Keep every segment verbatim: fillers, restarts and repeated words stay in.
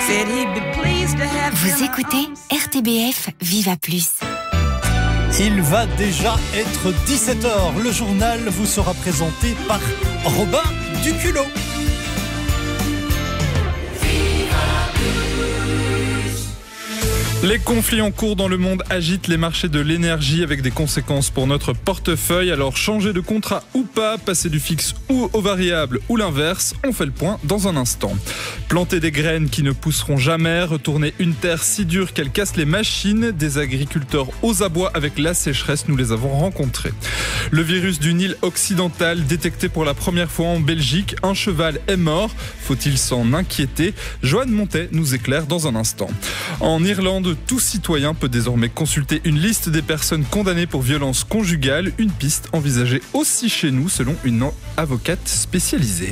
Vous écoutez R T B F Viva Plus. Il va déjà être dix-sept heures. Le journal vous sera présenté par Robin Duculot. Les conflits en cours dans le monde agitent les marchés de l'énergie avec des conséquences pour notre portefeuille. Alors changer de contrat ou pas, passer du fixe ou au variable ou l'inverse, on fait le point dans un instant. Planter des graines qui ne pousseront jamais, retourner une terre si dure qu'elle casse les machines, des agriculteurs aux abois avec la sécheresse, nous les avons rencontrés. Le virus du Nil occidental détecté pour la première fois en Belgique, un cheval est mort, faut-il s'en inquiéter? Joanne Montet nous éclaire dans un instant. En Irlande, tout citoyen peut désormais consulter une liste des personnes condamnées pour violences conjugales, une piste envisagée aussi chez nous selon une avocate spécialisée.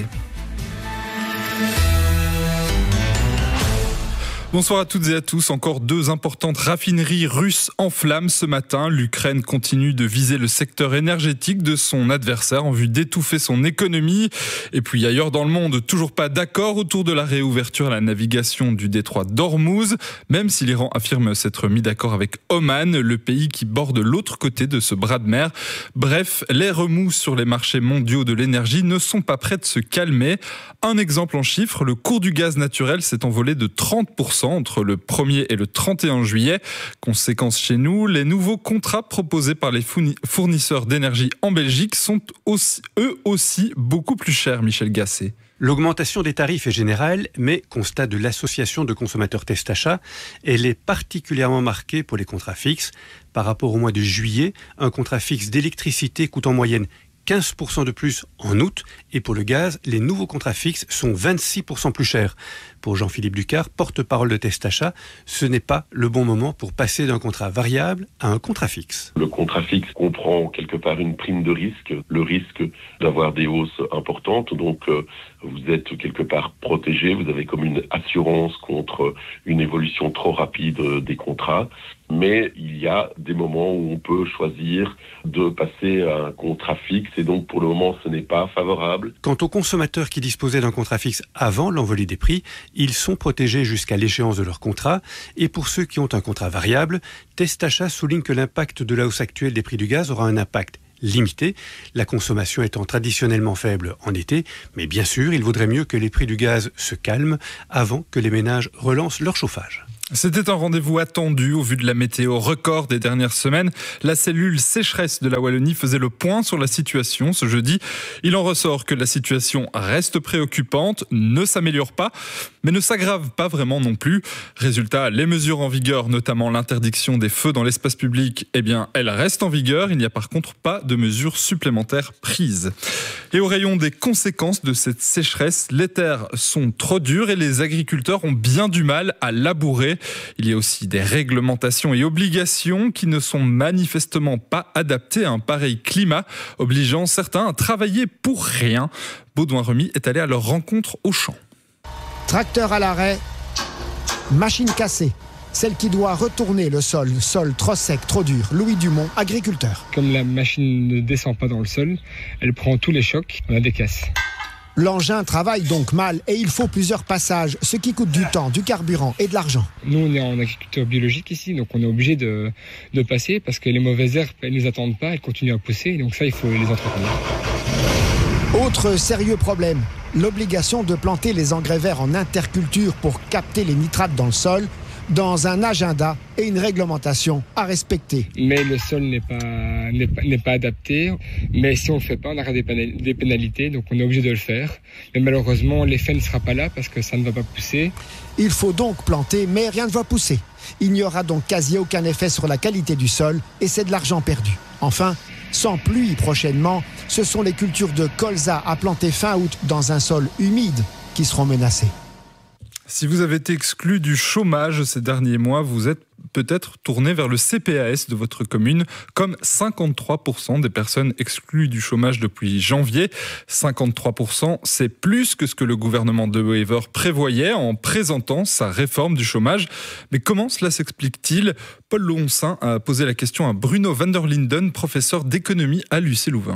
Bonsoir à toutes et à tous. Encore deux importantes raffineries russes en flammes ce matin. L'Ukraine continue de viser le secteur énergétique de son adversaire en vue d'étouffer son économie. Et puis ailleurs dans le monde, toujours pas d'accord autour de la réouverture à la navigation du détroit d'Ormuz, même si l'Iran affirme s'être mis d'accord avec Oman, le pays qui borde l'autre côté de ce bras de mer. Bref, les remous sur les marchés mondiaux de l'énergie ne sont pas prêts de se calmer. Un exemple en chiffres, le cours du gaz naturel s'est envolé de trente pour cent entre le premier et le trente et un juillet. Conséquence chez nous, les nouveaux contrats proposés par les fournisseurs d'énergie en Belgique sont aussi, eux aussi beaucoup plus chers, Michel Gasset. L'augmentation des tarifs est générale, mais constat de l'association de consommateurs Testachat, elle est particulièrement marquée pour les contrats fixes. Par rapport au mois de juillet, un contrat fixe d'électricité coûte en moyenne quinze pour cent de plus en août, et pour le gaz, les nouveaux contrats fixes sont vingt-six pour cent plus chers. Pour Jean-Philippe Ducard, porte-parole de Testachat, ce n'est pas le bon moment pour passer d'un contrat variable à un contrat fixe. Le contrat fixe comprend quelque part une prime de risque, le risque d'avoir des hausses importantes, donc euh, vous êtes quelque part protégé, vous avez comme une assurance contre une évolution trop rapide des contrats. Mais il y a des moments où on peut choisir de passer à un contrat fixe et donc pour le moment ce n'est pas favorable. Quant aux consommateurs qui disposaient d'un contrat fixe avant l'envolée des prix, ils sont protégés jusqu'à l'échéance de leur contrat. Et pour ceux qui ont un contrat variable, Testachat souligne que l'impact de la hausse actuelle des prix du gaz aura un impact limité, la consommation étant traditionnellement faible en été, mais bien sûr il vaudrait mieux que les prix du gaz se calment avant que les ménages relancent leur chauffage. C'était un rendez-vous attendu au vu de la météo record des dernières semaines. La cellule sécheresse de la Wallonie faisait le point sur la situation ce jeudi. Il en ressort que la situation reste préoccupante, ne s'améliore pas, mais ne s'aggrave pas vraiment non plus. Résultat, les mesures en vigueur, notamment l'interdiction des feux dans l'espace public, eh bien, elles restent en vigueur. Il n'y a par contre pas de mesures supplémentaires prises. Et au rayon des conséquences de cette sécheresse, les terres sont trop dures et les agriculteurs ont bien du mal à labourer. Il y a aussi des réglementations et obligations qui ne sont manifestement pas adaptées à un pareil climat, obligeant certains à travailler pour rien. Baudouin Remy est allé à leur rencontre au champ. Tracteur à l'arrêt, machine cassée. Celle qui doit retourner le sol, sol trop sec, trop dur. Louis Dumont, agriculteur. Comme la machine ne descend pas dans le sol, elle prend tous les chocs, on a des casses. L'engin travaille donc mal et il faut plusieurs passages, ce qui coûte du temps, du carburant et de l'argent. Nous, on est en agriculture biologique ici, donc on est obligé de, de passer parce que les mauvaises herbes, elles ne nous attendent pas, elles continuent à pousser, donc ça, il faut les entretenir. Autre sérieux problème, l'obligation de planter les engrais verts en interculture pour capter les nitrates dans le sol, dans un agenda et une réglementation à respecter. Mais le sol n'est pas, n'est pas, n'est pas adapté. Mais si on ne le fait pas, on aura des, pénal- des pénalités, donc on est obligé de le faire. Mais malheureusement, l'effet ne sera pas là parce que ça ne va pas pousser. Il faut donc planter, mais rien ne va pousser. Il n'y aura donc quasi aucun effet sur la qualité du sol et c'est de l'argent perdu. Enfin, sans pluie prochainement, ce sont les cultures de colza à planter fin août dans un sol humide qui seront menacées. Si vous avez été exclu du chômage ces derniers mois, vous êtes peut-être tourné vers le C P A S de votre commune, comme cinquante-trois pour cent des personnes exclues du chômage depuis janvier. cinquante-trois pour cent, c'est plus que ce que le gouvernement de Wever prévoyait en présentant sa réforme du chômage. Mais comment cela s'explique-t-il ? Paul Loncin a posé la question à Bruno van der Linden, professeur d'économie à l'U C Louvain.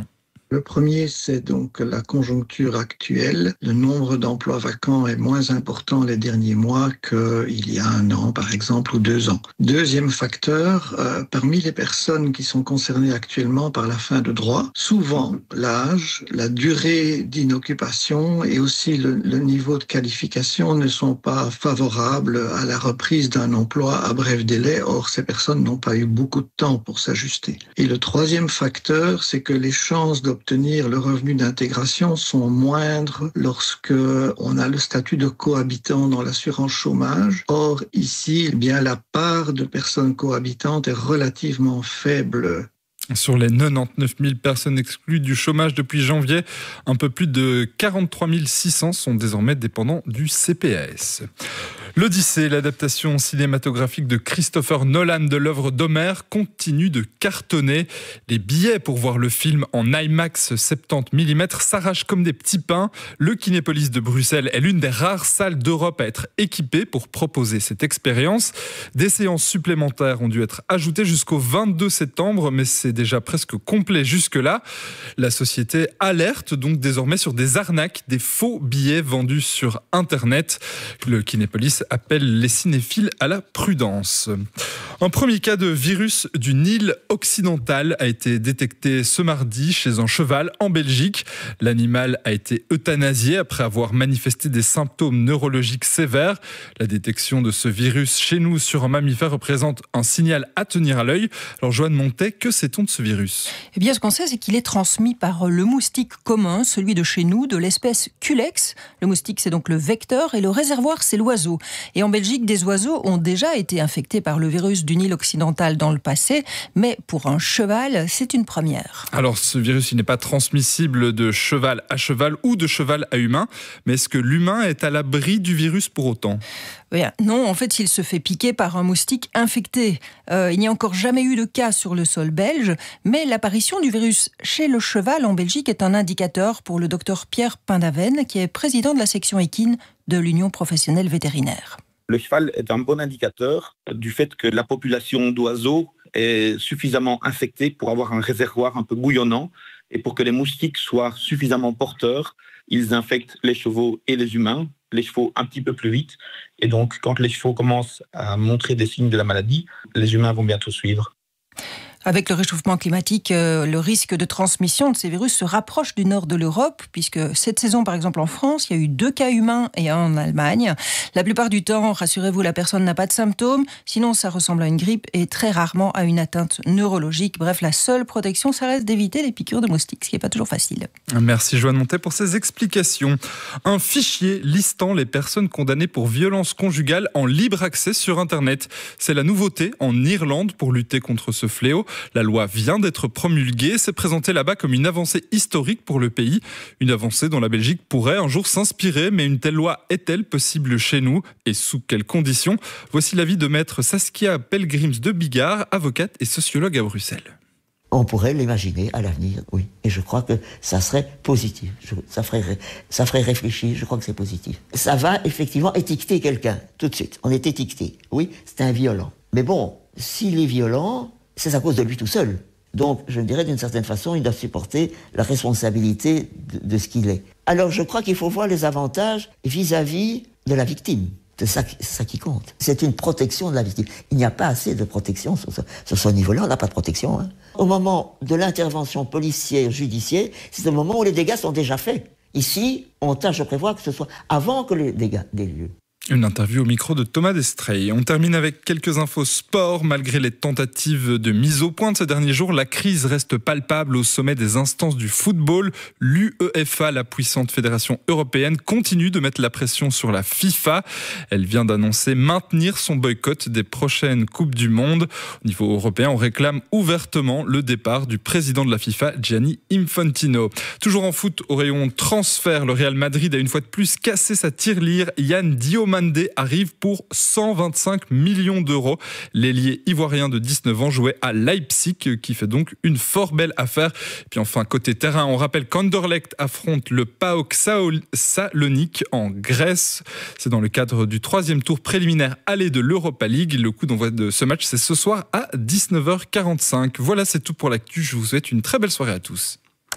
Le premier, c'est donc la conjoncture actuelle. Le nombre d'emplois vacants est moins important les derniers mois qu'il y a un an, par exemple, ou deux ans. Deuxième facteur, euh, parmi les personnes qui sont concernées actuellement par la fin de droit, souvent l'âge, la durée d'inoccupation et aussi le, le niveau de qualification ne sont pas favorables à la reprise d'un emploi à bref délai. Or, ces personnes n'ont pas eu beaucoup de temps pour s'ajuster. Et le troisième facteur, c'est que les chances d'obtenir Obtenir le revenu d'intégration sont moindres lorsque on a le statut de cohabitant dans l'assurance chômage. Or, ici, eh bien, la part de personnes cohabitantes est relativement faible. Sur les quatre-vingt-dix-neuf mille personnes exclues du chômage depuis janvier, un peu plus de quarante-trois mille six cents sont désormais dépendants du C P A S. L'Odyssée, l'adaptation cinématographique de Christopher Nolan de l'œuvre d'Homère, continue de cartonner. Les billets pour voir le film en IMAX soixante-dix millimètres s'arrachent comme des petits pains. Le Kinépolis de Bruxelles est l'une des rares salles d'Europe à être équipée pour proposer cette expérience. Des séances supplémentaires ont dû être ajoutées jusqu'au vingt-deux septembre, mais c'est déjà presque complet jusque-là. La société alerte donc désormais sur des arnaques, des faux billets vendus sur Internet. Le Kinépolis appelle les cinéphiles à la prudence. Un premier cas de virus du Nil occidental a été détecté ce mardi chez un cheval en Belgique. L'animal a été euthanasié après avoir manifesté des symptômes neurologiques sévères. La détection de ce virus chez nous sur un mammifère représente un signal à tenir à l'œil. Alors Joanne Montet, que sait-on de ce virus ? Eh bien, ce qu'on sait, c'est qu'il est transmis par le moustique commun, celui de chez nous, de l'espèce Culex. Le moustique, c'est donc le vecteur et le réservoir, c'est l'oiseau. Et en Belgique, des oiseaux ont déjà été infectés par le virus du Nil occidental dans le passé, mais pour un cheval, c'est une première. Alors, ce virus, il n'est pas transmissible de cheval à cheval ou de cheval à humain, mais est-ce que l'humain est à l'abri du virus pour autant ? Non, en fait, s'il se fait piquer par un moustique infecté. Euh, il n'y a encore jamais eu de cas sur le sol belge, mais l'apparition du virus chez le cheval en Belgique est un indicateur pour le docteur Pierre Pindaven, qui est président de la section équine de l'Union professionnelle vétérinaire. Le cheval est un bon indicateur du fait que la population d'oiseaux est suffisamment infectée pour avoir un réservoir un peu bouillonnant et pour que les moustiques soient suffisamment porteurs, ils infectent les chevaux et les humains, les chevaux un petit peu plus vite. Et donc, quand les chevaux commencent à montrer des signes de la maladie, les humains vont bientôt suivre. Avec le réchauffement climatique, euh, le risque de transmission de ces virus se rapproche du nord de l'Europe, puisque cette saison, par exemple en France, il y a eu deux cas humains et un en Allemagne. La plupart du temps, rassurez-vous, la personne n'a pas de symptômes, sinon ça ressemble à une grippe et très rarement à une atteinte neurologique. Bref, la seule protection, ça reste d'éviter les piqûres de moustiques, ce qui n'est pas toujours facile. Merci Joanne Montet pour ces explications. Un fichier listant les personnes condamnées pour violences conjugales en libre accès sur Internet. C'est la nouveauté en Irlande pour lutter contre ce fléau. La loi vient d'être promulguée, c'est présenté là-bas comme une avancée historique pour le pays. Une avancée dont la Belgique pourrait un jour s'inspirer, mais une telle loi est-elle possible chez nous et sous quelles conditions ? Voici l'avis de maître Saskia Pelgrims de Bigard, avocate et sociologue à Bruxelles. On pourrait l'imaginer à l'avenir, oui. Et je crois que ça serait positif. Je, ça, ferait, ça ferait réfléchir, je crois que c'est positif. Ça va effectivement étiqueter quelqu'un, tout de suite. On est étiqueté. Oui, c'est un violent. Mais bon, s'il est violent, c'est à cause de lui tout seul. Donc, je dirais d'une certaine façon, il doit supporter la responsabilité de, de ce qu'il est. Alors, je crois qu'il faut voir les avantages vis-à-vis de la victime. C'est ça, c'est ça qui compte. C'est une protection de la victime. Il n'y a pas assez de protection sur ce, sur ce niveau-là. On n'a pas de protection. Hein. Au moment de l'intervention policière, judiciaire, c'est le moment où les dégâts sont déjà faits. Ici, on tâche de prévoir que ce soit avant que les dégâts aient lieu. Une interview au micro de Thomas Destrey. On termine avec quelques infos sport. Malgré les tentatives de mise au point de ces derniers jours, la crise reste palpable au sommet des instances du football. L'U E F A, la puissante fédération européenne, continue de mettre la pression sur la FIFA. Elle vient d'annoncer maintenir son boycott des prochaines Coupes du Monde. Au niveau européen, on réclame ouvertement le départ du président de la FIFA, Gianni Infantino. Toujours en foot, au rayon transfert, le Real Madrid a une fois de plus cassé sa tirelire. Yann Diomandé arrive pour cent vingt-cinq millions d'euros. L'ailier ivoirien de dix-neuf ans jouait à Leipzig, qui fait donc une fort belle affaire. Et puis enfin, côté terrain, on rappelle qu'Anderlecht affronte le PAOK Salonique en Grèce. C'est dans le cadre du troisième tour préliminaire aller de l'Europa League. Le coup d'envoi de ce match, c'est ce soir à dix-neuf heures quarante-cinq. Voilà, c'est tout pour l'actu. Je vous souhaite une très belle soirée à tous.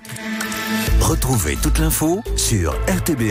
Retrouvez toute l'info sur R T B